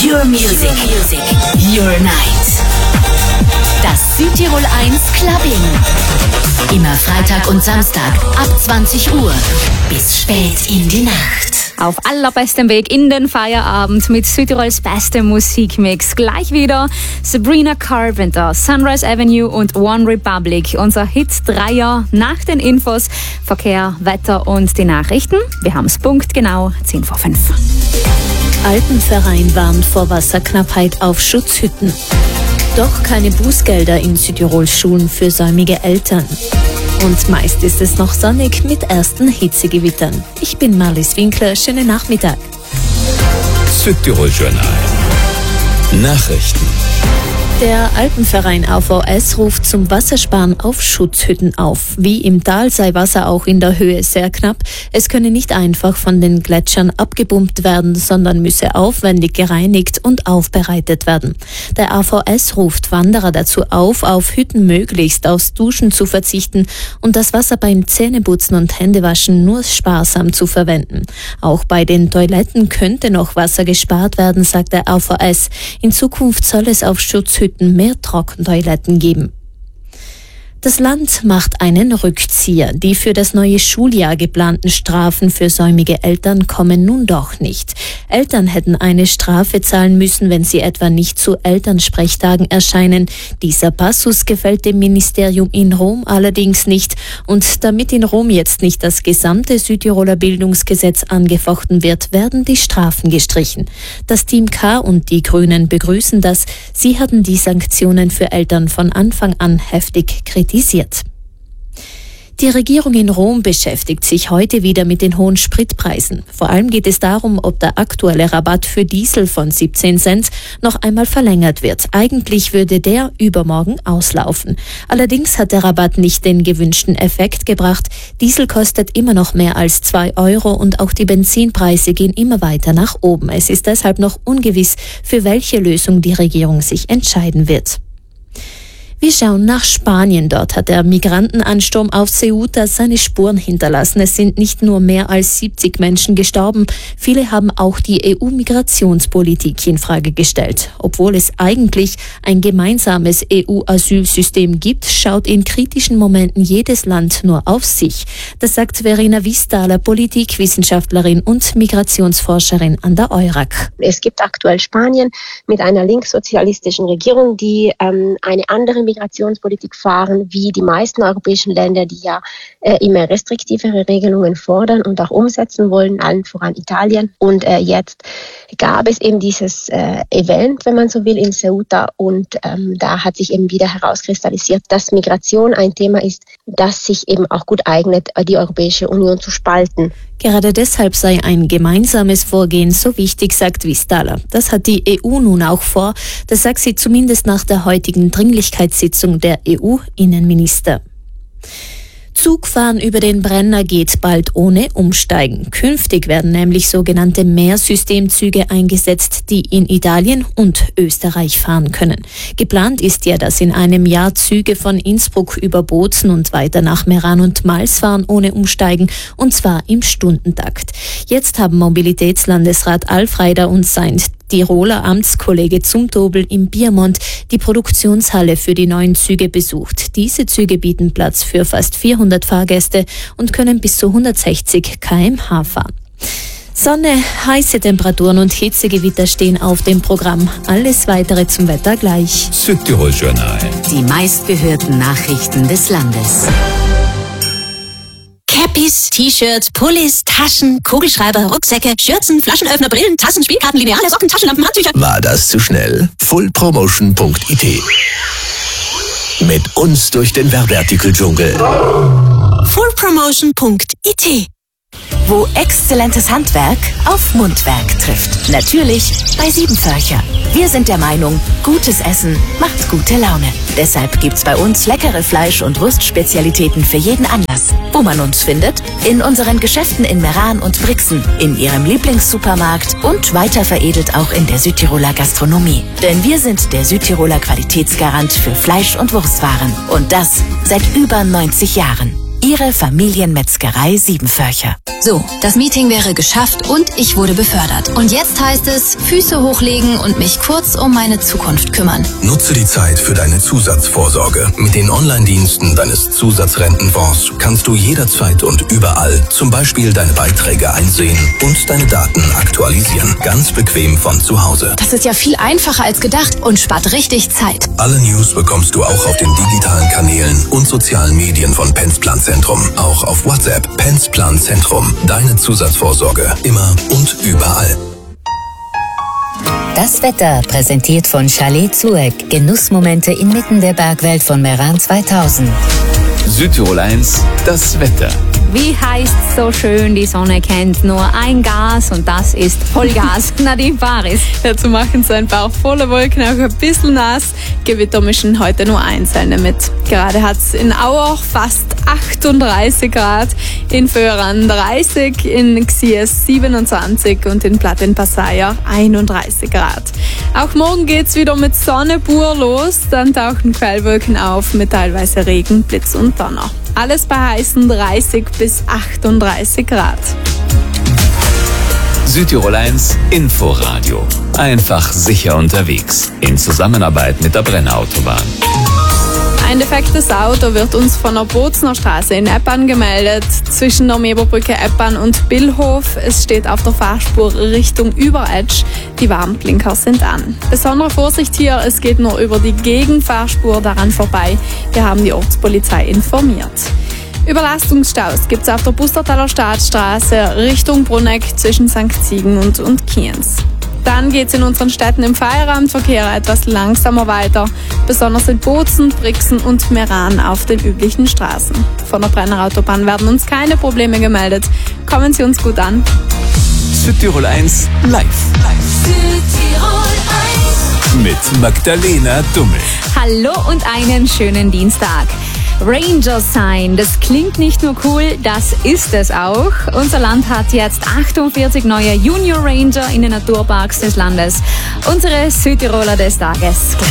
Your Music. Your Night. Das Südtirol 1 Clubbing. Immer Freitag und Samstag ab 20 Uhr bis spät in die Nacht. Auf allerbestem Weg in den Feierabend mit Südtirols bestem Musikmix. Gleich wieder Sabrina Carpenter, Sunrise Avenue und One Republic. Unser Hit-Dreier nach den Infos, Verkehr, Wetter und die Nachrichten. Wir haben es punktgenau 10 vor 5. Alpenverein warnt vor Wasserknappheit auf Schutzhütten. Doch keine Bußgelder in Südtirols Schulen für säumige Eltern. Und meist ist es noch sonnig mit ersten Hitzegewittern. Ich bin Marlies Winkler, schönen Nachmittag. Südtirol Journal. Nachrichten. Der Alpenverein AVS ruft zum Wassersparen auf Schutzhütten auf. Wie im Tal sei Wasser auch in der Höhe sehr knapp. Es könne nicht einfach von den Gletschern abgepumpt werden, sondern müsse aufwendig gereinigt und aufbereitet werden. Der AVS ruft Wanderer dazu auf Hütten möglichst aufs Duschen zu verzichten und das Wasser beim Zähneputzen und Händewaschen nur sparsam zu verwenden. Auch bei den Toiletten könnte noch Wasser gespart werden, sagt der AVS. In Zukunft soll es auf Schutzhütten mehr Trockentoiletten geben. Das Land macht einen Rückzieher. Die für das neue Schuljahr geplanten Strafen für säumige Eltern kommen nun doch nicht. Eltern hätten eine Strafe zahlen müssen, wenn sie etwa nicht zu Elternsprechtagen erscheinen. Dieser Passus gefällt dem Ministerium in Rom allerdings nicht. Und damit in Rom jetzt nicht das gesamte Südtiroler Bildungsgesetz angefochten wird, werden die Strafen gestrichen. Das Team K und die Grünen begrüßen das. Sie hatten die Sanktionen für Eltern von Anfang an heftig kritisiert. Die Regierung in Rom beschäftigt sich heute wieder mit den hohen Spritpreisen. Vor allem geht es darum, ob der aktuelle Rabatt für Diesel von 17 Cent noch einmal verlängert wird. Eigentlich würde der übermorgen auslaufen. Allerdings hat der Rabatt nicht den gewünschten Effekt gebracht. Diesel kostet immer noch mehr als 2 Euro und auch die Benzinpreise gehen immer weiter nach oben. Es ist deshalb noch ungewiss, für welche Lösung die Regierung sich entscheiden wird. Wir schauen nach Spanien. Dort hat der Migrantenansturm auf Ceuta seine Spuren hinterlassen. Es sind nicht nur mehr als 70 Menschen gestorben. Viele haben auch die EU-Migrationspolitik in Frage gestellt. Obwohl es eigentlich ein gemeinsames EU-Asylsystem gibt, schaut in kritischen Momenten jedes Land nur auf sich. Das sagt Verena Vistaler, Politikwissenschaftlerin und Migrationsforscherin an der EURAC. Es gibt aktuell Spanien mit einer linkssozialistischen Regierung, die eine andere Migrationspolitik fahren, wie die meisten europäischen Länder, die ja immer restriktivere Regelungen fordern und auch umsetzen wollen, allen voran Italien. Und jetzt gab es eben dieses Event, wenn man so will, in Ceuta und da hat sich eben wieder herauskristallisiert, dass Migration ein Thema ist, das sich eben auch gut eignet, die Europäische Union zu spalten. Gerade deshalb sei ein gemeinsames Vorgehen so wichtig, sagt Vistaler. Das hat die EU nun auch vor. Das sagt sie zumindest nach der heutigen Dringlichkeitssitzung der EU-Innenminister. Zugfahren über den Brenner geht bald ohne Umsteigen. Künftig werden nämlich sogenannte Mehrsystemzüge eingesetzt, die in Italien und Österreich fahren können. Geplant ist ja, dass in einem Jahr Züge von Innsbruck über Bozen und weiter nach Meran und Mals fahren ohne Umsteigen, und zwar im Stundentakt. Jetzt haben Mobilitätslandesrat Alfreider und sein Tiroler Amtskollege Zumtobel im Biermont die Produktionshalle für die neuen Züge besucht. Diese Züge bieten Platz für fast 400 Fahrgäste und können bis zu 160 km/h fahren. Sonne, heiße Temperaturen und Hitzegewitter stehen auf dem Programm. Alles weitere zum Wetter gleich. Südtirol Journal. Die meistgehörten Nachrichten des Landes. Cappies, T-Shirts, Pullis, Taschen, Kugelschreiber, Rucksäcke, Schürzen, Flaschenöffner, Brillen, Tassen, Spielkarten, Lineale, Socken, Taschenlampen, Handtücher. War das zu schnell? Fullpromotion.it. Mit uns durch den Werbeartikeldschungel. Fullpromotion.it. Wo exzellentes Handwerk auf Mundwerk trifft. Natürlich bei Siebenvölcher. Wir sind der Meinung, gutes Essen macht gute Laune. Deshalb gibt's bei uns leckere Fleisch- und Wurstspezialitäten für jeden Anlass. Wo man uns findet? In unseren Geschäften in Meran und Brixen, in ihrem Lieblingssupermarkt und weiter veredelt auch in der Südtiroler Gastronomie. Denn wir sind der Südtiroler Qualitätsgarant für Fleisch- und Wurstwaren. Und das seit über 90 Jahren. Ihre Familienmetzgerei Siebenvörcher. So, das Meeting wäre geschafft und ich wurde befördert. Und jetzt heißt es, Füße hochlegen und mich kurz um meine Zukunft kümmern. Nutze die Zeit für deine Zusatzvorsorge. Mit den Online-Diensten deines Zusatzrentenfonds kannst du jederzeit und überall zum Beispiel deine Beiträge einsehen und deine Daten aktualisieren. Ganz bequem von zu Hause. Das ist ja viel einfacher als gedacht und spart richtig Zeit. Alle News bekommst du auch auf den digitalen Kanälen und sozialen Medien von Pensplan Zentrum. Auch auf WhatsApp. Pensplan Zentrum. Deine Zusatzvorsorge. Immer und überall. Das Wetter präsentiert von Chalet Zueck. Genussmomente inmitten der Bergwelt von Meran 2000. Südtirol 1, das Wetter. Wie heißt so schön, die Sonne kennt nur ein Gas und das ist Vollgas. Nadine Paris. Dazu machen es ein paar volle Wolken, auch ein bisschen nass. Gewitter mischen heute nur einzelne mit. Gerade hat es in Auer fast 38 Grad, in Föhran 30, in Xies 27 und in Platt in Passaier 31 Grad. Auch morgen geht's wieder mit Sonne pur los, dann tauchen Quellwolken auf mit teilweise Regen, Blitz und Donner. Alles bei heißen 30 bis 38 Grad. Südtirol 1, Inforadio. Einfach sicher unterwegs. In Zusammenarbeit mit der Brennerautobahn. Ein defektes Auto wird uns von der Bozner Straße in Eppan gemeldet. Zwischen der Meberbrücke Eppan und Billhof. Es steht auf der Fahrspur Richtung Überetsch. Die Warnblinker sind an. Besondere Vorsicht hier, es geht nur über die Gegenfahrspur daran vorbei. Wir haben die Ortspolizei informiert. Überlastungsstaus gibt es auf der Bustertaler Staatsstraße Richtung Brunneck zwischen St. Ziegen und Kienz. Dann geht es in unseren Städten im Feierabendverkehr etwas langsamer weiter, besonders in Bozen, Brixen und Meran auf den üblichen Straßen. Von der Brennerautobahn werden uns keine Probleme gemeldet. Kommen Sie uns gut an. Südtirol 1 live. Südtirol 1. Mit Magdalena Dummel. Hallo und einen schönen Dienstag. Ranger sein, das klingt nicht nur cool, das ist es auch. Unser Land hat jetzt 48 neue Junior Ranger in den Naturparks des Landes. Unsere Südtiroler des Tages.